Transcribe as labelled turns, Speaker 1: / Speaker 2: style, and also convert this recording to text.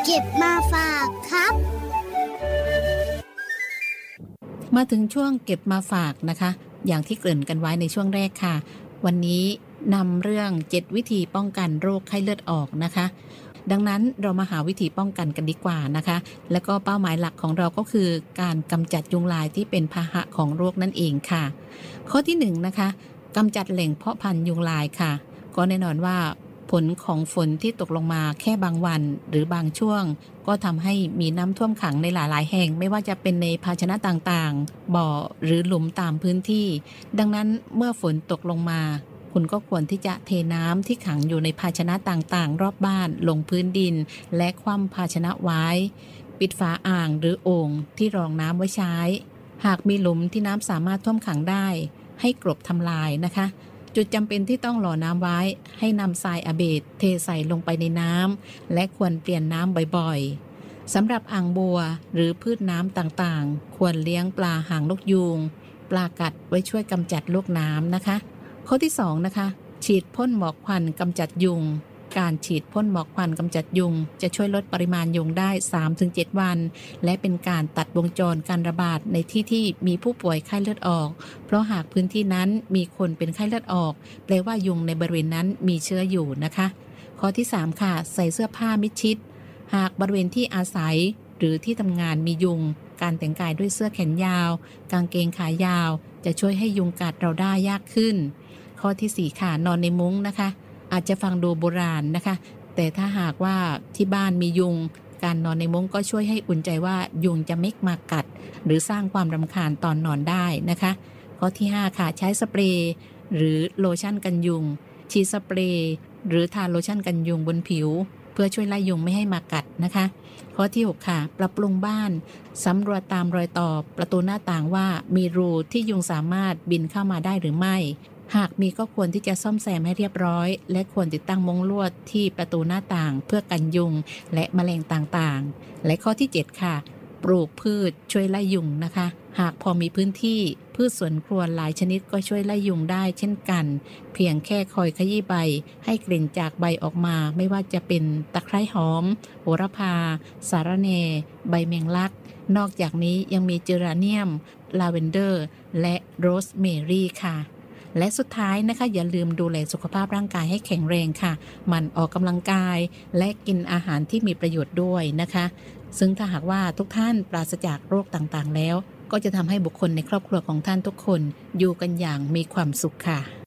Speaker 1: เก็บมาฝากครับ
Speaker 2: มาถึงช่วงเก็บมาฝากนะคะอย่างที่เกริ่นกันไว้ในช่วงแรกค่ะวันนี้นำเรื่อง7วิธีป้องกันโรคไข้เลือดออกนะคะดังนั้นเรามาหาวิธีป้องกันกันดีกว่านะคะแล้วก็เป้าหมายหลักของเราก็คือการกำจัดยุงลายที่เป็นพาหะของโรคนั่นเองค่ะข้อที่1นะคะกำจัดแหล่งเพาะพันธุ์ยุงลายค่ะก็แน่นอนว่าผลของฝนที่ตกลงมาแค่บางวันหรือบางช่วงก็ทำให้มีน้ำท่วมขังในหลายๆแห่งไม่ว่าจะเป็นในภาชนะต่างๆบ่อหรือหลุมตามพื้นที่ดังนั้นเมื่อฝนตกลงมาคุณก็ควรที่จะเทน้ำที่ขังอยู่ในภาชนะต่างๆรอบบ้านลงพื้นดินและคว่ำภาชนะไว้ปิดฝาอ่างหรือโอ่งที่รองน้ำไว้ใช้หากมีหลุมที่น้ำสามารถท่วมขังได้ให้กลบทำลายนะคะจุดจำเป็นที่ต้องหล่อน้ำไว้ให้นำทรายอะเบดเทใส่ลงไปในน้ำและควรเปลี่ยนน้ำบ่อยๆสำหรับอ่างบัวหรือพืชน้ำต่างๆควรเลี้ยงปลาหางนกยูงปลากัดไว้ช่วยกำจัดลูกน้ำนะคะข้อที่2นะคะฉีดพ่นหมอกควันกำจัดยุงการฉีดพ่นหมอกควันกำจัดยุงจะช่วยลดปริมาณยุงได้ 3-7 วันและเป็นการตัดวงจรการระบาดในที่ที่มีผู้ป่วยไข้เลือดออกเพราะหากพื้นที่นั้นมีคนเป็นไข้เลือดออกแปลว่ายุงในบริเวณนั้นมีเชื้ออยู่นะคะข้อที่3ค่ะใส่เสื้อผ้ามิดชิดหากบริเวณที่อาศัยหรือที่ทำงานมียุงการแต่งกายด้วยเสื้อแขนยาวกางเกงขายาวจะช่วยให้ยุงกัดเราได้ยากขึ้นข้อที่4ค่ะนอนในมุ้งนะคะอาจจะฟังดูโบราณนะคะแต่ถ้าหากว่าที่บ้านมียุงการนอนในมุ้งก็ช่วยให้อุ่นใจว่ายุงจะไม่มากัดหรือสร้างความรำคาญตอนนอนได้นะคะข้อที่5ค่ะใช้สเปรย์หรือโลชั่นกันยุงฉีดสเปรย์หรือทาโลชั่นกันยุงบนผิวเพื่อช่วยไล่ยุงไม่ให้มากัดนะคะข้อที่6ค่ะปรับปรุงบ้านสำรวจตามรอยต่อประตูหน้าต่างว่ามีรูที่ยุงสามารถบินเข้ามาได้หรือไม่หากมีก็ควรที่จะซ่อมแซมให้เรียบร้อยและควรติดตั้งมุ้งลวดที่ประตูหน้าต่างเพื่อกันยุงและแมลงต่างๆและข้อที่7ค่ะปลูกพืชช่วยไล่ยุงนะคะหากพอมีพื้นที่พืชสวนครัวหลายชนิดก็ช่วยไล่ยุงได้เช่นกันเพียงแค่คอยขยี้ใบให้กลิ่นจากใบออกมาไม่ว่าจะเป็นตะไคร้หอมโหระพาสาระแหน่ใบแมงลักนอกจากนี้ยังมีเจอราเนียมลาเวนเดอร์และโรสเมรี่ค่ะและสุดท้ายนะคะอย่าลืมดูแลสุขภาพร่างกายให้แข็งแรงค่ะหมั่นออกกำลังกายและกินอาหารที่มีประโยชน์ด้วยนะคะซึ่งถ้าหากว่าทุกท่านปราศจากโรคต่างๆแล้วก็จะทำให้บุคคลในครอบครัวของท่านทุกคนอยู่กันอย่างมีความสุขค่ะ